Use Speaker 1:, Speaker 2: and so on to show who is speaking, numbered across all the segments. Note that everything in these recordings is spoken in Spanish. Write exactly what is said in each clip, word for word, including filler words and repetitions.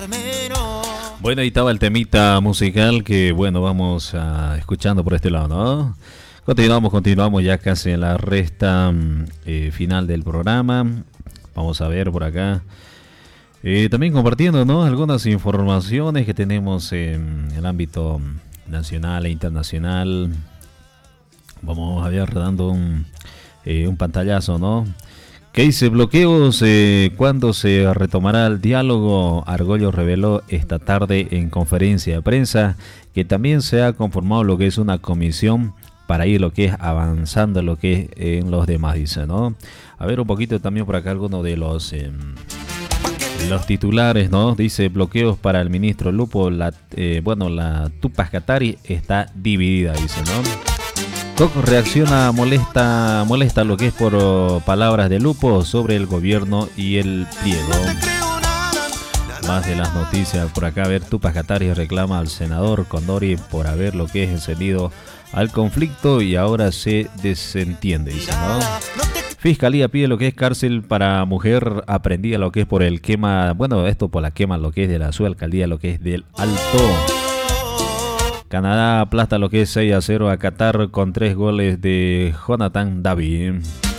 Speaker 1: Bueno, ahí estaba el temita musical que, bueno, vamos a, escuchando por este lado, ¿no? Continuamos, continuamos ya casi en la recta eh, final del programa. Vamos a ver por acá. Eh, también compartiendo, ¿no?, algunas informaciones que tenemos en el ámbito nacional e internacional. Vamos a ver dando un, eh, un pantallazo, ¿no? ¿Qué dice? Bloqueos, eh, ¿cuándo se retomará el diálogo? Argüello reveló esta tarde en conferencia de prensa que también se ha conformado lo que es una comisión para ir lo que es avanzando lo que es en los demás, dice, ¿no? A ver un poquito también por acá algunos de los eh, los titulares, ¿no? Dice bloqueos para el ministro Lupo, la, eh, bueno, la Tupac Katari está dividida, dice, ¿no? Coco reacciona molesta, molesta lo que es por oh, palabras de Lupo sobre el gobierno y el pliego. Más de las noticias por acá. A ver, Tupac Katari reclama al senador Condori por haber lo que es encendido al conflicto y ahora se desentiende, dice, ¿no? Fiscalía pide lo que es cárcel para mujer aprendida lo que es por el quema, bueno, esto por la quema lo que es de la subalcaldía, lo que es del Alto. Canadá aplasta lo que es seis a cero a Qatar con tres goles de Jonathan David.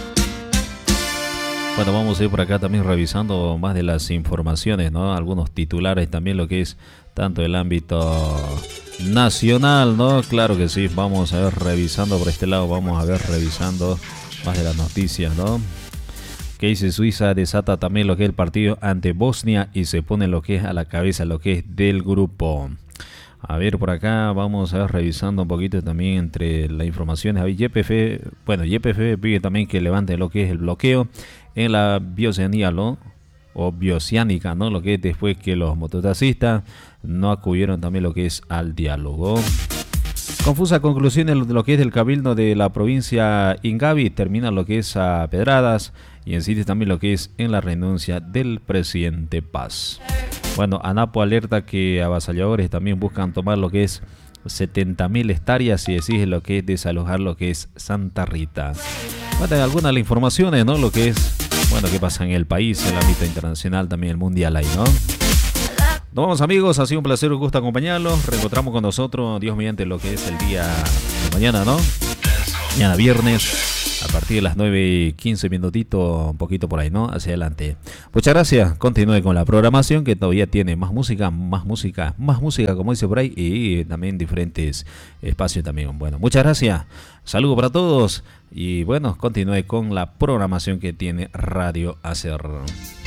Speaker 1: Bueno, vamos a ir por acá también revisando más de las informaciones, ¿no? Algunos titulares también, lo que es tanto el ámbito nacional, ¿no? Claro que sí, vamos a ver revisando por este lado, vamos a ver revisando más de las noticias, ¿no? Que dice Suiza desata también lo que es el partido ante Bosnia y se pone lo que es a la cabeza lo que es del grupo. A ver, por acá vamos a ver revisando un poquito también entre las informaciones. Y P F, bueno, Y P F pide también que levante lo que es el bloqueo en la Bioceanía, ¿no? O Bioceánica, ¿no? Lo que es después que los mototaxistas no acudieron también lo que es al diálogo. Confusa conclusión de lo que es del cabildo de la provincia Ingavi, termina lo que es a pedradas y insiste también lo que es en la renuncia del presidente Paz. Bueno, ANAPO alerta que avasalladores también buscan tomar lo que es setenta mil hectáreas y exige lo que es desalojar lo que es Santa Rita. Bueno, algunas de las informaciones, ¿no? Lo que es, bueno, qué pasa en el país, en el ámbito internacional, también el mundial ahí, ¿no? Nos vamos, amigos, ha sido un placer, un gusto acompañarlos. Reencontramos con nosotros, Dios mediante, lo que es el día de mañana, ¿no? Mañana viernes, a partir de las nueve y quince minutitos, un poquito por ahí, ¿no? Hacia adelante. Muchas gracias, continúe con la programación que todavía tiene más música, más música, más música, como dice por ahí, y también diferentes espacios también. Bueno, muchas gracias, saludos para todos y bueno, continúe con la programación que tiene Radio Hacer.